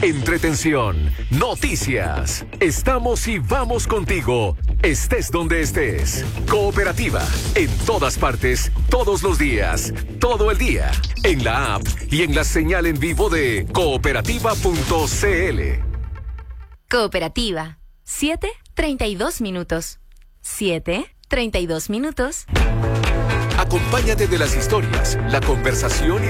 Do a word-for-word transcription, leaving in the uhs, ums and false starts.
entretención, noticias. Estamos y vamos contigo, estés donde estés. Cooperativa, en todas partes, todos los días, todo el día. En la app y en la señal en vivo de cooperativa punto c l. Cooperativa, siete treinta y dos minutos. siete treinta y dos minutos. Acompáñate de las historias, la conversación y